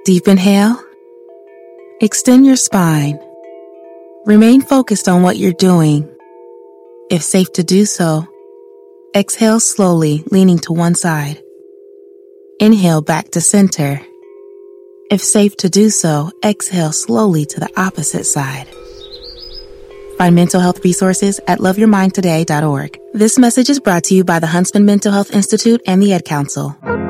Deep inhale. Extend your spine. Remain focused on what you're doing. If safe to do so, exhale slowly, leaning to one side. Inhale back to center. If safe to do so, exhale slowly to the opposite side. Find mental health resources at loveyourmindtoday.org. This message is brought to you by the Huntsman Mental Health Institute and the Ad Council.